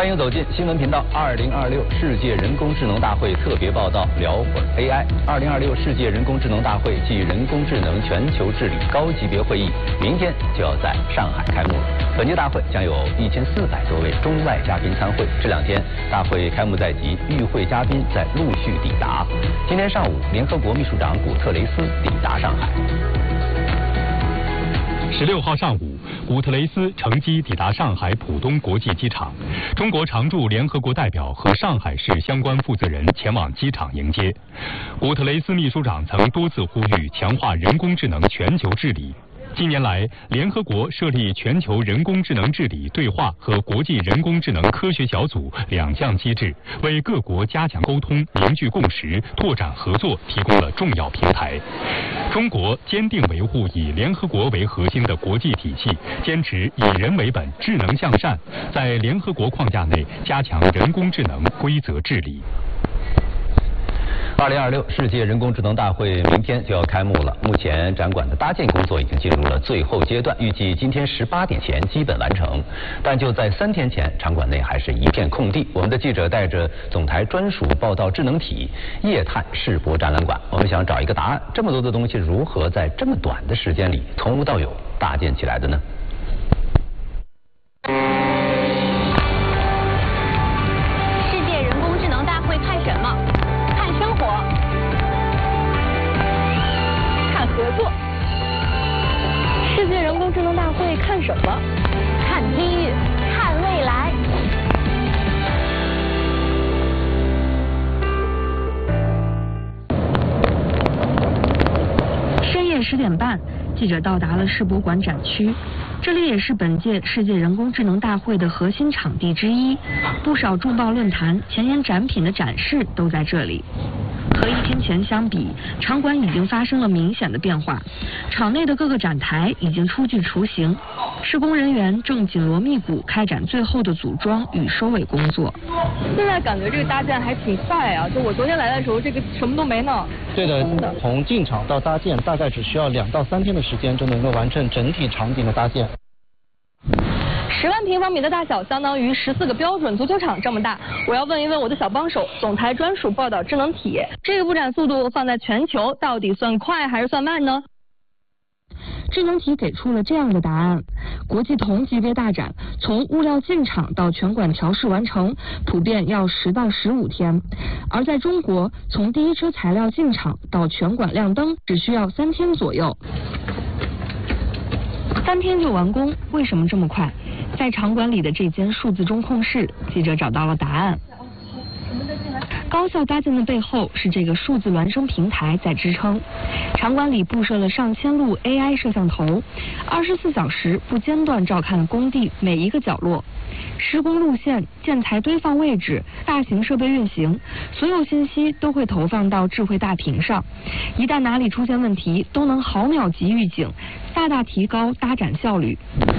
欢迎走进新闻频道2026世界人工智能大会特别报道，聊会儿 AI。2026世界人工智能大会暨人工智能全球治理高级别会议，明天就要在上海开幕了。本届大会将有1400多位中外嘉宾参会。这2天，大会开幕在即，与会嘉宾在陆续抵达。今天上午，联合国秘书长古特雷斯抵达上海。 16号上午，古特雷斯乘机抵达上海浦东国际机场，中国常驻联合国代表和上海市相关负责人前往机场迎接。古特雷斯秘书长曾多次呼吁强化人工智能全球治理。近年来，联合国设立全球人工智能治理对话和国际人工智能科学小组2项机制，为各国加强沟通、凝聚共识、拓展合作提供了重要平台。中国坚定维护以联合国为核心的国际体系，坚持以人为本、智能向善，在联合国框架内加强人工智能规则治理。 2026世界人工智能大会明天就要开幕了。目前展馆的搭建工作已经进入了最后阶段，预计今天18点前基本完成。但就在3天前，场馆内还是一片空地。我们的记者带着总台专属报道智能体夜探世博展览馆，我们想找一个答案：这么多的东西如何在这么短的时间里从无到有搭建起来的呢？ 世界人工智能大会看什么？看机遇，看未来。 深夜10点半，记者到达了世博馆展区，这里也是本届世界人工智能大会的核心场地之一，不少重磅论坛、前沿展品的展示都在这里。和1天前相比，场馆已经发生了明显的变化，场内的各个展台已经初具雏形，施工人员正紧锣密鼓开展最后的组装与收尾工作。 现在感觉这个搭建还挺快啊，就我昨天来的时候，这个什么都没呢。 对的，从进场到搭建大概只需要2到3天的时间就能够完成整体场景的搭建。 10万平方米的大小，相当于14个标准足球场这么大。我要问一问我的小帮手，总台专属报道智能体，这个布展速度放在全球到底算快还是算慢呢？ 智能体给出了这样的答案：国际同级别大展，从物料进场到全馆调试完成，普遍要10到15天；而在中国，从第一车材料进场到全馆亮灯，只需要3天左右。3天就完工，为什么这么快？在场馆里的这间数字中控室，记者找到了答案。高效搭建的背后是这个数字孪生平台在支撑。场馆里布设了上千路 AI 摄像头，24小时不间断照看工地每一个角落，施工路线、建材堆放位置、大型设备运行，所有信息都会投放到智慧大屏上。一旦哪里出现问题，都能毫秒级预警，大大提高搭展效率。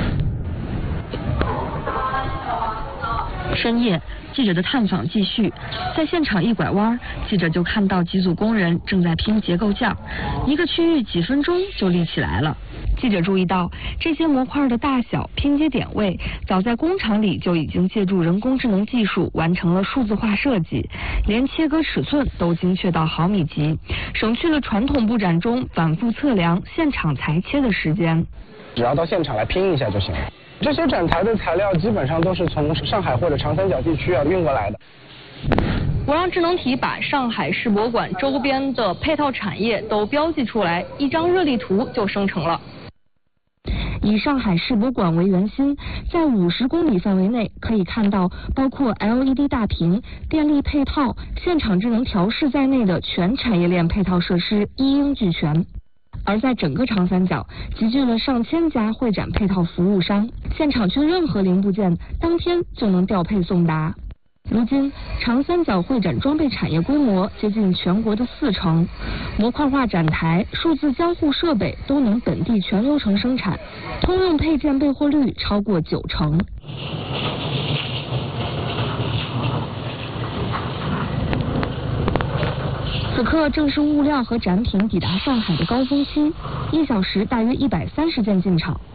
深夜，记者的探访继续，在现场一拐弯，记者就看到几组工人正在拼结构件，一个区域几分钟就立起来了。记者注意到，这些模块的大小、拼接点位，早在工厂里就已经借助人工智能技术完成了数字化设计，连切割尺寸都精确到毫米级，省去了传统布展中反复测量、现场裁切的时间。 只要到现场来拼一下就行了。这些展台的材料基本上都是从上海或者长三角地区运过来的。 我让智能体把上海世博馆周边的配套产业都标记出来，一张热力图就生成了。 以上海世博馆为圆心，在50公里范围内可以看到包括 LED 大屏、电力配套、现场智能调试在内的全产业链配套设施一应俱全。而在整个长三角集聚了上千家会展配套服务商，现场缺任何零部件，当天就能调配送达。如今，长三角会展装备产业规模接近全国的40%，模块化展台、数字交互设备都能本地全流程生产，通用配件备货率超过90%。此刻正是物料和展品抵达上海的高峰期，1小时大约130件进场。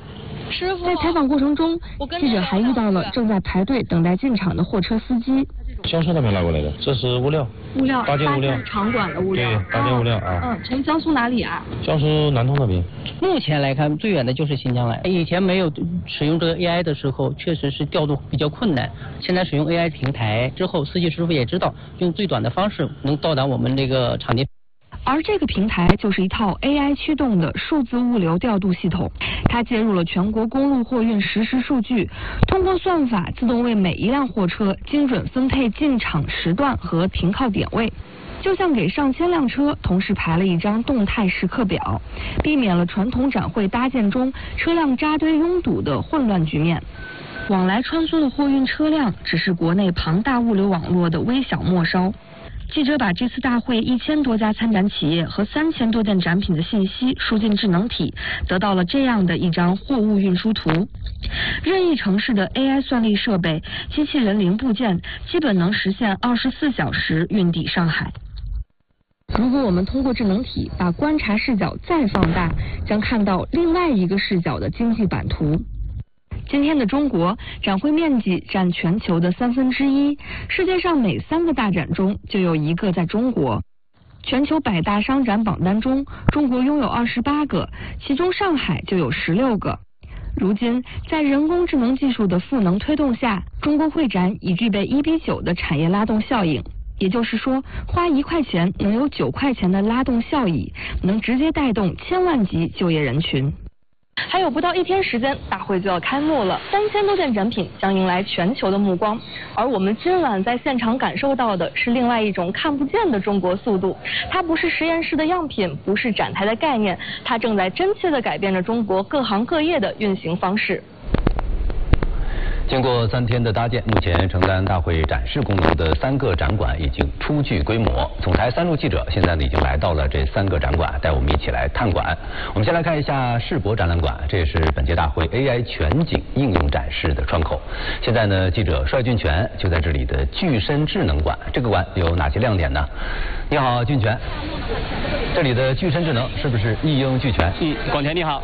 师傅， 在采访过程中，记者还遇到了正在排队等待进场的货车司机。 销售那边拉过来的，这是物料。 物料， 搭建物料， 场馆的物料。 对，搭建物料啊。 从江苏哪里啊？ 江苏南通那边。 目前来看，最远的就是新疆来。以前没有使用这个 AI 的时候，确实是调度比较困难。现在使用 AI 平台之后，司机师傅也知道用最短的方式能到达我们这个场地。 而这个平台就是一套 AI 驱动的数字物流调度系统，它接入了全国公路货运实时数据，通过算法自动为每一辆货车精准分配进场时段和停靠点位，就像给上千辆车同时排了一张动态时刻表，避免了传统展会搭建中车辆扎堆拥堵的混乱局面。往来穿梭的货运车辆只是国内庞大物流网络的微小末梢。记者把这次大会1000多家参展企业和3000多件展品的信息输进智能体，得到了这样的一张货物运输图。任意城市的 AI 算力设备、机器人零部件，基本能实现24小时运抵上海。如果我们通过智能体把观察视角再放大，将看到另外一个视角的经济版图。今天的中国展会面积占全球的1/3，世界上每3个大展中就有1个在中国。全球100大商展榜单中，中国拥有28个，其中上海就有16个。如今，在人工智能技术的赋能推动下，中国会展已具备1:9的产业拉动效应。也就是说，花1块钱能有9块钱的拉动效益，能直接带动千万级就业人群。 还有不到1天时间，大会就要开幕了，3000多件展品将迎来全球的目光。而我们今晚在现场感受到的是另外一种看不见的中国速度，它不是实验室的样品，不是展台的概念，它正在真切地改变着中国各行各业的运行方式。 经过3天的搭建，目前承担大会展示功能的3个展馆已经初具规模。总台3路记者现在呢已经来到了这3个展馆，带我们一起来探馆。我们先来看一下世博展览馆，这也是本届大会 AI 全景应用展示的窗口。现在呢，记者帅俊全就在这里的具身智能馆。这个馆有哪些亮点呢？你好，俊全，这里的具身智能是不是一应俱全？ 广田你好。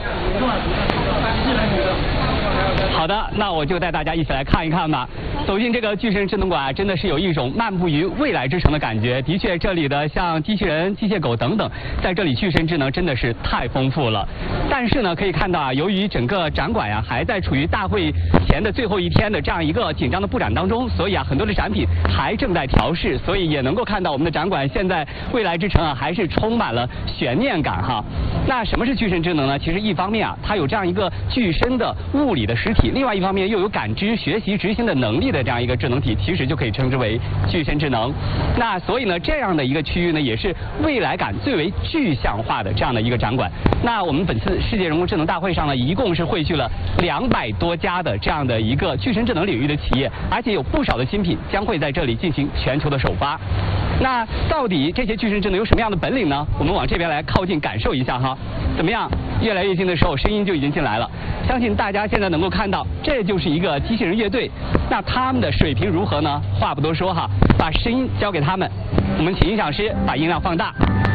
好的，那我就带大家一起来看一看吧。走进这个具身智能馆，真的是有一种漫步于未来之城的感觉。的确，这里的像机器人、机械狗等等，在这里具身智能真的是太丰富了。但是呢，可以看到啊，由于整个展馆呀还在处于大会前的最后1天的这样一个紧张的布展当中，所以啊，很多的展品还正在调试，所以也能够看到我们的展馆现在未来之城啊还是充满了悬念感哈。那什么是具身智能呢？其实一方面啊，它有这样一个具身的物理的实体，另外一方面又有感知、学习、执行的能力的这样一个智能体，其实就可以称之为具身智能。那所以呢，这样的一个区域呢，也是未来感最为具象化的这样的一个展馆。那我们本次世界人工智能大会上呢，一共是汇聚了200多家的这样的一个具身智能领域的企业，而且有不少的新品将会在这里进行全球的首发。那到底这些具身智能有什么样的本领呢？我们往这边来靠近感受一下哈。怎么样？越来越近的时候，声音就已经进来了。相信大家现在能够看到，这就是一个机器人乐队。那他们的水平如何呢？话不多说哈，把声音交给他们。我们请音响师把音量放大。